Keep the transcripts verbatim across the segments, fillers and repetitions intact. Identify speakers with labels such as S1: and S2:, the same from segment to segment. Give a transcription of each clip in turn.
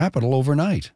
S1: capital overnight.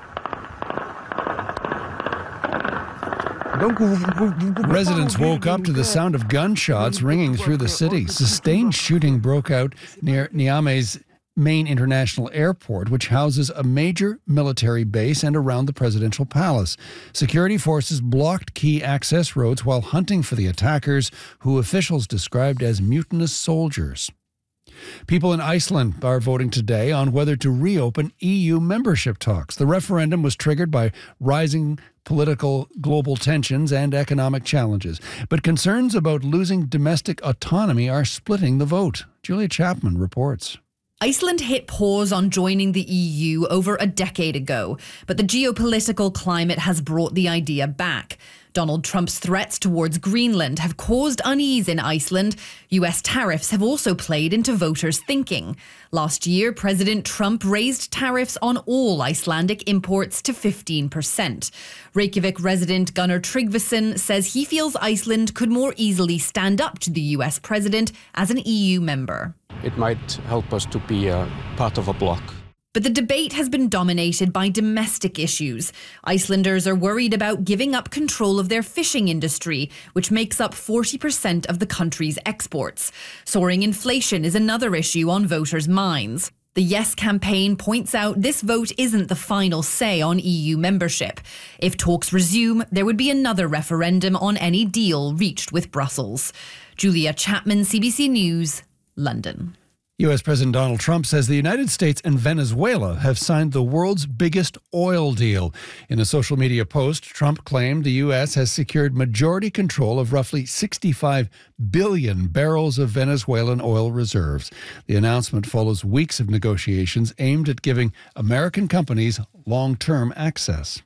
S1: Residents woke up to the sound of gunshots ringing through the city. Sustained shooting broke out near Niamey's main international airport, which houses a major military base, and around the presidential palace. Security forces blocked key access roads while hunting for the attackers, who officials described as mutinous soldiers. People in Iceland are voting today on whether to reopen E U membership talks. The referendum was triggered by rising political global tensions and economic challenges. But concerns about losing domestic autonomy are splitting the vote. Julia Chapman reports.
S2: Iceland hit pause on joining the E U over a decade ago, but the geopolitical climate has brought the idea back. Donald Trump's threats towards Greenland have caused unease in Iceland. U S tariffs have also played into voters' thinking. Last year, President Trump raised tariffs on all Icelandic imports to fifteen percent. Reykjavik resident Gunnar Tryggvason says he feels Iceland could more easily stand up to the U S president as an E U member.
S3: It might help us to be a part of a bloc.
S2: But the debate has been dominated by domestic issues. Icelanders are worried about giving up control of their fishing industry, which makes up forty percent of the country's exports. Soaring inflation is another issue on voters' minds. The Yes campaign points out this vote isn't the final say on E U membership. If talks resume, there would be another referendum on any deal reached with Brussels. Julia Chapman, C B C News, London.
S1: U S President Donald Trump says the United States and Venezuela have signed the world's biggest oil deal. In a social media post, Trump claimed the U S has secured majority control of roughly sixty-five billion barrels of Venezuelan oil reserves. The announcement follows weeks of negotiations aimed at giving American companies long-term access.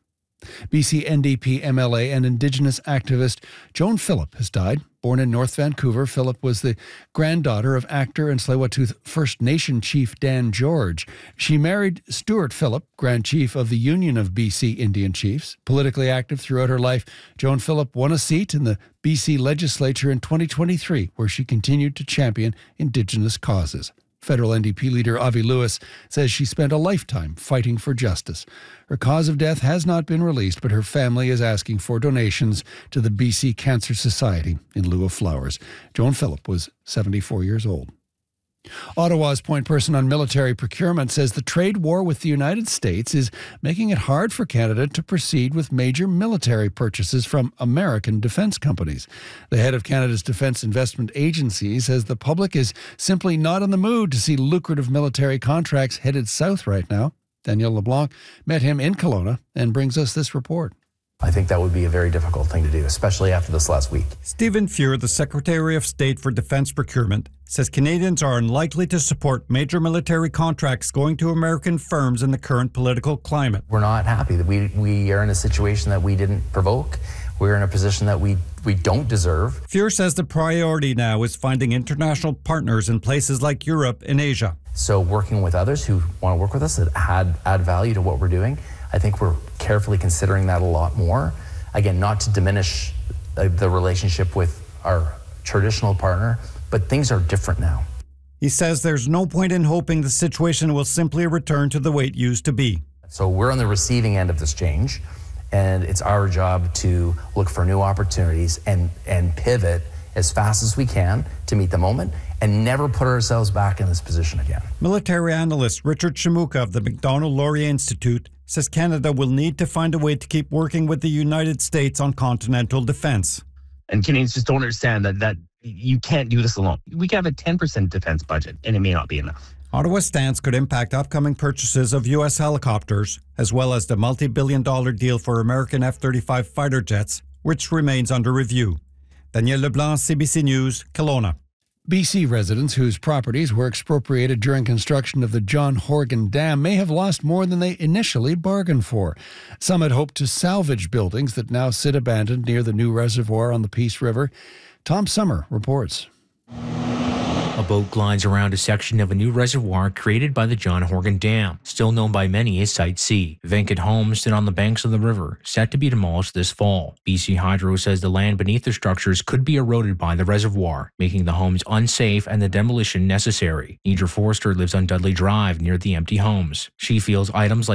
S1: B C N D P M L A and Indigenous activist Joan Phillip has died. Born in North Vancouver, Phillip was the granddaughter of actor and Tsleil-Waututh First Nation chief Dan George. She married Stuart Phillip, Grand Chief of the Union of B C Indian Chiefs. Politically active throughout her life, Joan Phillip won a seat in the B C legislature in twenty twenty-three, where she continued to champion Indigenous causes. Federal N D P leader Avi Lewis says she spent a lifetime fighting for justice. Her cause of death has not been released, but her family is asking for donations to the B C Cancer Society in lieu of flowers. Joan Phillip was seventy-four years old. Ottawa's point person on military procurement says the trade war with the United States is making it hard for Canada to proceed with major military purchases from American defense companies. The head of Canada's Defense Investment Agency says the public is simply not in the mood to see lucrative military contracts headed south right now. Danielle LeBlanc met him in Kelowna and brings us this report.
S4: I think that would be a very difficult thing to do, especially after this last week.
S5: Stephen Fuhr, the Secretary of State for Defense Procurement, says Canadians are unlikely to support major military contracts going to American firms in the current political climate.
S4: We're not happy that we, we are in a situation that we didn't provoke. We're in a position that we, we don't deserve.
S5: Fuhr says the priority now is finding international partners in places like Europe and Asia.
S4: So working with others who want to work with us that add, add value to what we're doing, I think we're carefully considering that a lot more. Again, not to diminish the, the relationship with our traditional partner, but things are different now.
S5: He says there's no point in hoping the situation will simply return to the way it used to be.
S4: So we're on the receiving end of this change, and it's our job to look for new opportunities and, and pivot as fast as we can to meet the moment and never put ourselves back in this position again.
S5: Military analyst Richard Shimuka of the Macdonald-Laurier Institute says Canada will need to find a way to keep working with the United States on continental defense.
S6: And Canadians just don't understand that, that you can't do this alone. We can have a ten percent defense budget, and it may not be enough.
S5: Ottawa's stance could impact upcoming purchases of U S helicopters, as well as the multi-billion dollar deal for American F thirty-five fighter jets, which remains under review. Danielle LeBlanc, C B C News, Kelowna.
S1: B C residents whose properties were expropriated during construction of the John Horgan Dam may have lost more than they initially bargained for. Some had hoped to salvage buildings that now sit abandoned near the new reservoir on the Peace River. Tom Summer reports.
S7: A boat glides around a section of a new reservoir created by the John Horgan Dam, still known by many as Site C. Vacant homes sit on the banks of the river, set to be demolished this fall. B C Hydro says the land beneath the structures could be eroded by the reservoir, making the homes unsafe and the demolition necessary. Nidra Forster lives on Dudley Drive near the empty homes. She feels items like